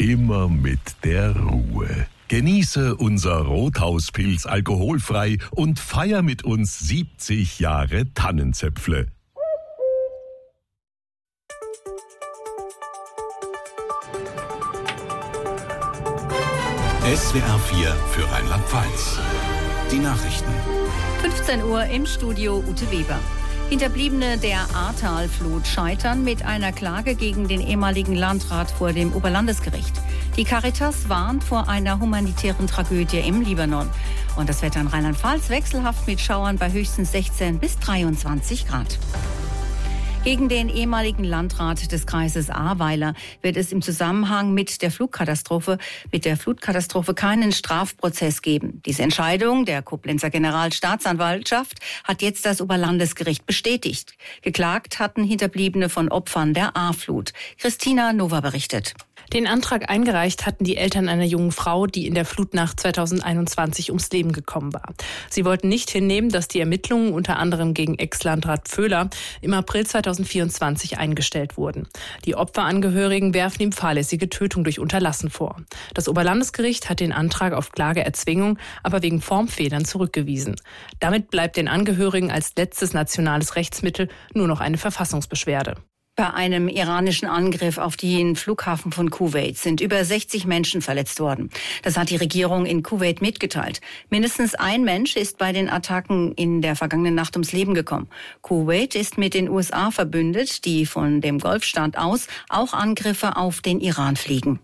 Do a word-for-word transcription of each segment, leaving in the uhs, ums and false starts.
immer mit der Ruhe. Genieße unser Rothauspilz alkoholfrei und feier mit uns siebzig Jahre Tannenzäpfle. S W R vier für Rheinland-Pfalz. Die Nachrichten. fünfzehn Uhr im Studio Ute Weber. Hinterbliebene der Ahrtal-Flut scheitern mit einer Klage gegen den ehemaligen Landrat vor dem Oberlandesgericht. Die Caritas warnt vor einer humanitären Tragödie im Libanon. Und das Wetter in Rheinland-Pfalz wechselhaft mit Schauern bei höchstens sechzehn bis dreiundzwanzig Grad. Gegen den ehemaligen Landrat des Kreises Ahrweiler wird es im Zusammenhang mit der Flugkatastrophe, mit der Flutkatastrophe keinen Strafprozess geben. Diese Entscheidung der Koblenzer Generalstaatsanwaltschaft hat jetzt das Oberlandesgericht bestätigt. Geklagt hatten Hinterbliebene von Opfern der Ahrflut. Christina Nova berichtet. Den Antrag eingereicht hatten die Eltern einer jungen Frau, die in der Flutnacht zweitausendeinundzwanzig ums Leben gekommen war. Sie wollten nicht hinnehmen, dass die Ermittlungen unter anderem gegen Ex-Landrat Pföhler im April zweitausendvierundzwanzig eingestellt wurden. Die Opferangehörigen werfen ihm fahrlässige Tötung durch Unterlassen vor. Das Oberlandesgericht hat den Antrag auf Klageerzwingung aber wegen Formfehlern zurückgewiesen. Damit bleibt den Angehörigen als letztes nationales Rechtsmittel nur noch eine Verfassungsbeschwerde. Bei einem iranischen Angriff auf den Flughafen von Kuwait sind über sechzig Menschen verletzt worden. Das hat die Regierung in Kuwait mitgeteilt. Mindestens ein Mensch ist bei den Attacken in der vergangenen Nacht ums Leben gekommen. Kuwait ist mit den U S A verbündet, die von dem Golfstaat aus auch Angriffe auf den Iran fliegen.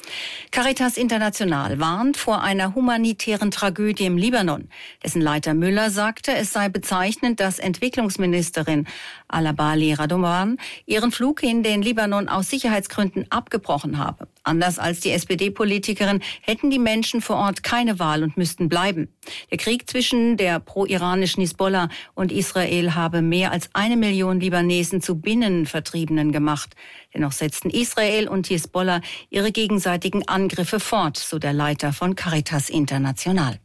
Caritas International warnt vor einer humanitären Tragödie im Libanon. Dessen Leiter Müller sagte, es sei bezeichnend, dass Entwicklungsministerin Al-Abali Radovan ihren Flug in den Libanon aus Sicherheitsgründen abgebrochen habe. Anders als die S P D-Politikerin hätten die Menschen vor Ort keine Wahl und müssten bleiben. Der Krieg zwischen der pro-iranischen Hisbollah und Israel habe mehr als eine Million Libanesen zu Binnenvertriebenen gemacht. Dennoch setzten Israel und Hisbollah ihre gegenseitigen Angriffe fort, so der Leiter von Caritas International.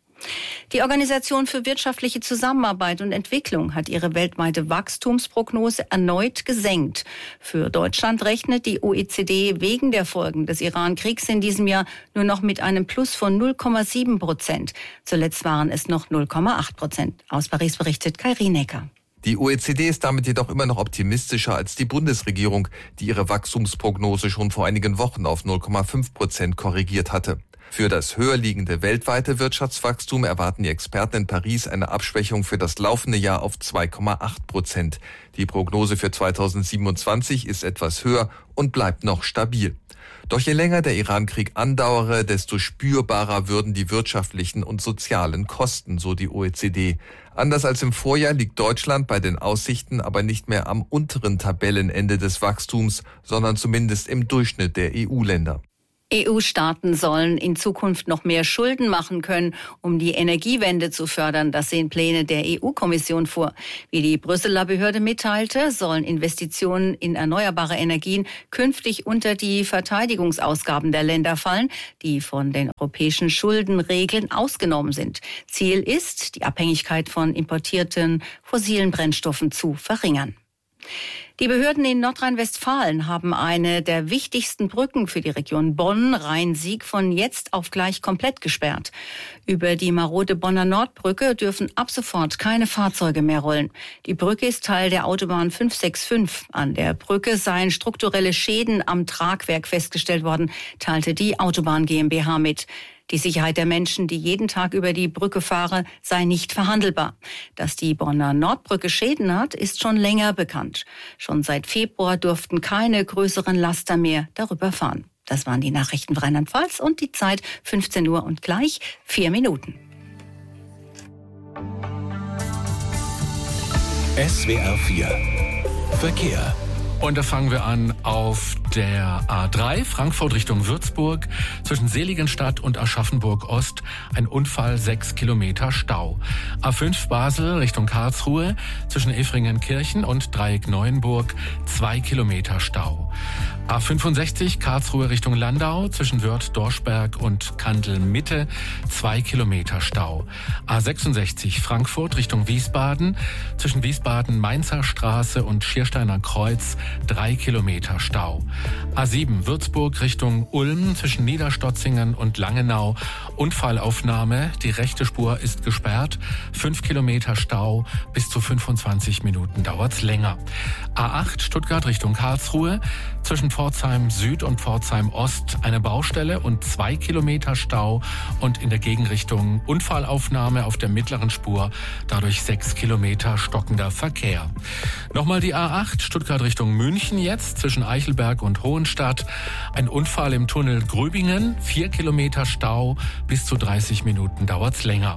Die Organisation für wirtschaftliche Zusammenarbeit und Entwicklung hat ihre weltweite Wachstumsprognose erneut gesenkt. Für Deutschland rechnet die O E C D wegen der Folgen des Iran-Kriegs in diesem Jahr nur noch mit einem Plus von null Komma sieben Prozent. Zuletzt waren es noch null Komma acht Prozent. Aus Paris berichtet Kai Rienecker. Die O E C D ist damit jedoch immer noch optimistischer als die Bundesregierung, die ihre Wachstumsprognose schon vor einigen Wochen auf null Komma fünf Prozent korrigiert hatte. Für das höher liegende weltweite Wirtschaftswachstum erwarten die Experten in Paris eine Abschwächung für das laufende Jahr auf zwei Komma acht Prozent. Die Prognose für zweitausendsiebenundzwanzig ist etwas höher und bleibt noch stabil. Doch je länger der Iran-Krieg andauere, desto spürbarer würden die wirtschaftlichen und sozialen Kosten, so die O E C D. Anders als im Vorjahr liegt Deutschland bei den Aussichten aber nicht mehr am unteren Tabellenende des Wachstums, sondern zumindest im Durchschnitt der E U-Länder. E U-Staaten sollen in Zukunft noch mehr Schulden machen können, um die Energiewende zu fördern. Das sehen Pläne der E U-Kommission vor. Wie die Brüsseler Behörde mitteilte, sollen Investitionen in erneuerbare Energien künftig unter die Verteidigungsausgaben der Länder fallen, die von den europäischen Schuldenregeln ausgenommen sind. Ziel ist, die Abhängigkeit von importierten fossilen Brennstoffen zu verringern. Die Behörden in Nordrhein-Westfalen haben eine der wichtigsten Brücken für die Region Bonn-Rhein-Sieg von jetzt auf gleich komplett gesperrt. Über die marode Bonner Nordbrücke dürfen ab sofort keine Fahrzeuge mehr rollen. Die Brücke ist Teil der Autobahn fünf sechs fünf. An der Brücke seien strukturelle Schäden am Tragwerk festgestellt worden, teilte die Autobahn GmbH mit. Die Sicherheit der Menschen, die jeden Tag über die Brücke fahren, sei nicht verhandelbar. Dass die Bonner Nordbrücke Schäden hat, ist schon länger bekannt. Schon seit Februar durften keine größeren Laster mehr darüber fahren. Das waren die Nachrichten Rheinland-Pfalz und die Zeit fünfzehn Uhr und gleich vier Minuten. S W R vier Verkehr. Und da fangen wir an auf der A drei, Frankfurt Richtung Würzburg, zwischen Seligenstadt und Aschaffenburg Ost, ein Unfall, sechs Kilometer Stau. A fünf Basel Richtung Karlsruhe, zwischen Efringenkirchen und Dreieck Neuenburg, zwei Kilometer Stau. A fünfundsechzig Karlsruhe Richtung Landau, zwischen Wörth-Dorschberg und Kandel-Mitte, zwei Kilometer Stau. A sechsundsechzig Frankfurt Richtung Wiesbaden, zwischen Wiesbaden-Mainzer Straße und Schiersteiner Kreuz, drei Kilometer Stau. A sieben Würzburg Richtung Ulm zwischen Niederstotzingen und Langenau. Unfallaufnahme, die rechte Spur ist gesperrt, fünf Kilometer Stau, bis zu fünfundzwanzig Minuten dauert's länger. A acht Stuttgart Richtung Karlsruhe, zwischen Pforzheim Süd und Pforzheim Ost eine Baustelle und zwei Kilometer Stau und in der Gegenrichtung Unfallaufnahme auf der mittleren Spur, dadurch sechs Kilometer stockender Verkehr. Nochmal die A acht Stuttgart Richtung München jetzt, zwischen Eichelberg und Hohenstadt, ein Unfall im Tunnel Gröbingen, vier Kilometer Stau, bis zu dreißig Minuten dauert's länger.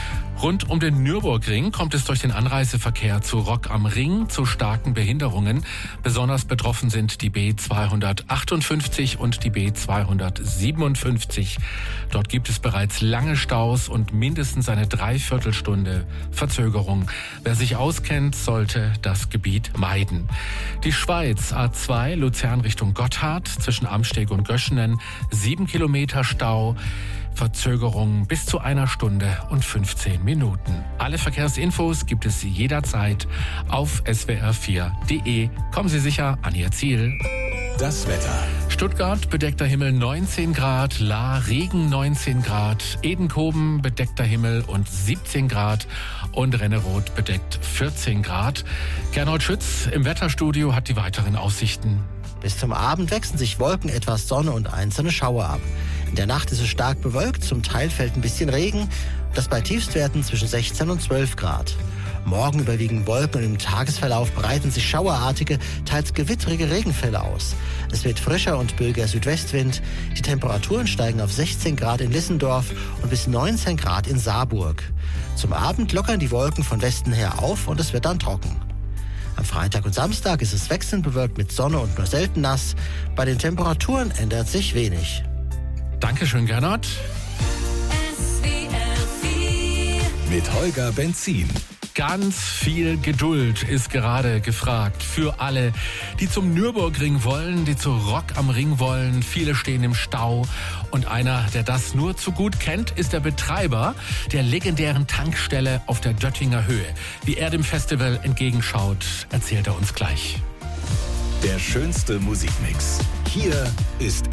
Rund um den Nürburgring kommt es durch den Anreiseverkehr zu Rock am Ring zu starken Behinderungen. Besonders betroffen sind die B zweihundertachtundfünfzig und die B zweihundertsiebenundfünfzig. Dort gibt es bereits lange Staus und mindestens eine Dreiviertelstunde Verzögerung. Wer sich auskennt, sollte das Gebiet meiden. Die Schweiz A zwei Luzern Richtung Gotthard zwischen Amsteg und Göschenen, sieben Kilometer Stau. Verzögerung bis zu einer Stunde und fünfzehn Minuten. Alle Verkehrsinfos gibt es jederzeit auf s w r vier punkt d e. Kommen Sie sicher an Ihr Ziel. Das Wetter. Stuttgart, bedeckter Himmel neunzehn Grad, Lahr, Regen neunzehn Grad, Edenkoben, bedeckter Himmel und siebzehn Grad und Renneroth bedeckt vierzehn Grad. Gernot Schütz im Wetterstudio hat die weiteren Aussichten. Bis zum Abend wechseln sich Wolken, etwas Sonne und einzelne Schauer ab. In der Nacht ist es stark bewölkt, zum Teil fällt ein bisschen Regen, das bei Tiefstwerten zwischen sechzehn und zwölf Grad. Morgen überwiegen Wolken und im Tagesverlauf breiten sich schauerartige, teils gewittrige Regenfälle aus. Es wird frischer und böiger Südwestwind. Die Temperaturen steigen auf sechzehn Grad in Lissendorf und bis neunzehn Grad in Saarburg. Zum Abend lockern die Wolken von Westen her auf und es wird dann trocken. Am Freitag und Samstag ist es wechselnd bewölkt mit Sonne und nur selten nass. Bei den Temperaturen ändert sich wenig. Dankeschön, Gernot. Mit Holger Benzin. Ganz viel Geduld ist gerade gefragt für alle, die zum Nürburgring wollen, die zu Rock am Ring wollen. Viele stehen im Stau und einer, der das nur zu gut kennt, ist der Betreiber der legendären Tankstelle auf der Döttinger Höhe. Wie er dem Festival entgegenschaut, erzählt er uns gleich. Der schönste Musikmix. Hier ist